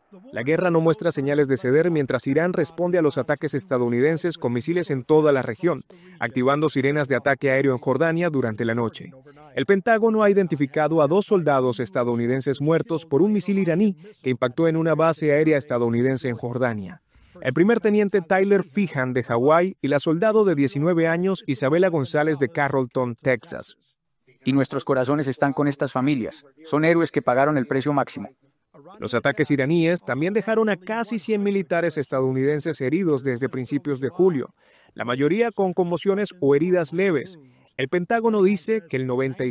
La guerra no muestra señales de ceder mientras Irán responde a los ataques estadounidenses con misiles en toda la región, activando sirenas de ataque aéreo en Jordania durante la noche. El Pentágono ha identificado a 2 soldados estadounidenses muertos por un misil iraní que impactó en una base aérea estadounidense en Jordania. El primer teniente Tyler Feehan de Hawái y la soldado de 19 años Isabela González de Carrollton, Texas. Y nuestros corazones están con estas familias. Son héroes que pagaron el precio máximo. Los ataques iraníes también dejaron a casi 100 militares estadounidenses heridos desde principios de julio, la mayoría con conmociones o heridas leves. El Pentágono dice que el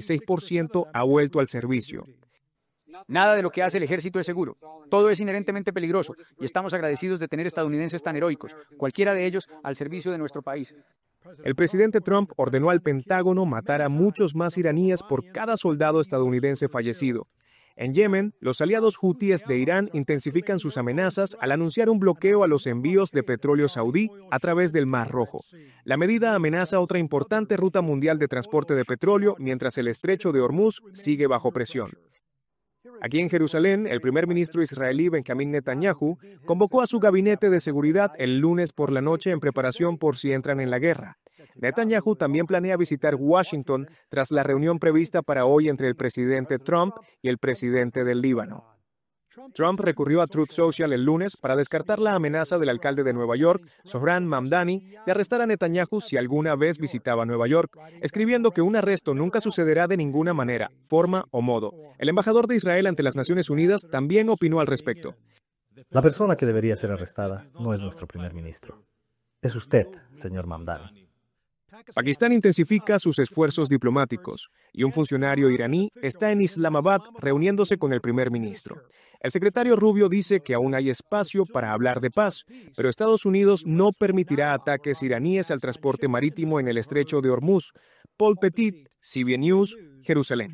96% ha vuelto al servicio. Nada de lo que hace el ejército es seguro. Todo es inherentemente peligroso y estamos agradecidos de tener estadounidenses tan heroicos, cualquiera de ellos al servicio de nuestro país. El presidente Trump ordenó al Pentágono matar a muchos más iraníes por cada soldado estadounidense fallecido. En Yemen, los aliados hutíes de Irán intensifican sus amenazas al anunciar un bloqueo a los envíos de petróleo saudí a través del Mar Rojo. La medida amenaza otra importante ruta mundial de transporte de petróleo mientras el estrecho de Hormuz sigue bajo presión. Aquí en Jerusalén, el primer ministro israelí Benjamín Netanyahu convocó a su gabinete de seguridad el lunes por la noche en preparación por si entran en la guerra. Netanyahu también planea visitar Washington tras la reunión prevista para hoy entre el presidente Trump y el presidente del Líbano. Trump recurrió a Truth Social el lunes para descartar la amenaza del alcalde de Nueva York, Zohran Mamdani, de arrestar a Netanyahu si alguna vez visitaba Nueva York, escribiendo que un arresto nunca sucederá de ninguna manera, forma o modo. El embajador de Israel ante las Naciones Unidas también opinó al respecto. La persona que debería ser arrestada no es nuestro primer ministro. Es usted, señor Mamdani. Pakistán intensifica sus esfuerzos diplomáticos y un funcionario iraní está en Islamabad reuniéndose con el primer ministro. El secretario Rubio dice que aún hay espacio para hablar de paz, pero Estados Unidos no permitirá ataques iraníes al transporte marítimo en el estrecho de Hormuz. Paul Petit, CBN News, Jerusalén.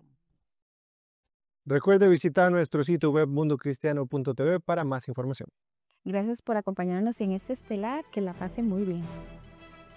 Recuerde visitar nuestro sitio web mundocristiano.tv para más información. Gracias por acompañarnos en este estelar. Que la pasen muy bien.